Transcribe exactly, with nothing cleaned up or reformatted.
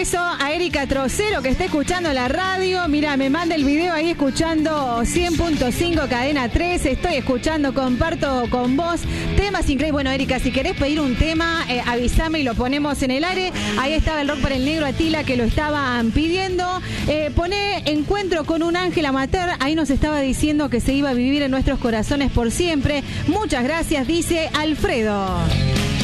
beso a Erika Trocero que está escuchando la radio. Mira, me manda el video ahí escuchando cien punto cinco Cadena tres. Estoy escuchando, comparto con vos temas increíbles. Bueno, Erika, si querés pedir un tema, eh, avísame y lo ponemos en el aire. Ahí estaba el Rock para el Negro Atila que lo estaban pidiendo. Eh, poné Encuentro con un ángel amateur. Ahí nos estaba diciendo que se iba a vivir en nuestros corazones por siempre. Muchas gracias, dice Alfredo.